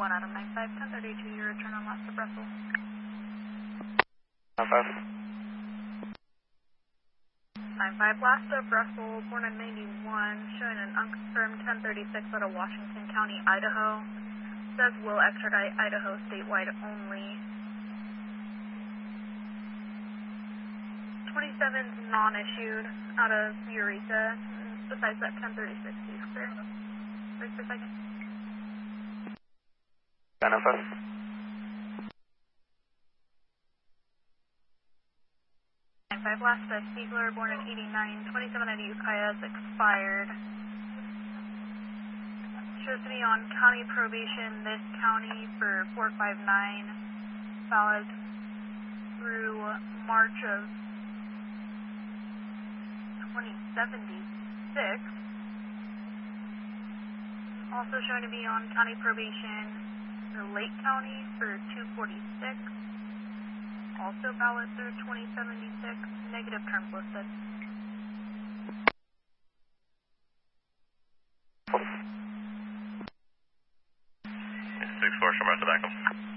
1 Adam 95, 1032, your return on last of Russell. 95. 95, last of Russell, born in 91, showing an unconfirmed 1036 out of Washington County, Idaho. Says will extradite Idaho statewide only. 27's non-issued out of Eureka. Besides that 1036, he's clear. Wait for a second. 95. 95, last of Stiegler, born in 89, 27 out of Ukiah, is expired. Shows to be on county probation this county for 459, valid through March of 2076. Also showing to be on county probation for Lake County for 246, also valid through 2076, negative terms listed. 6-4, show back to backup.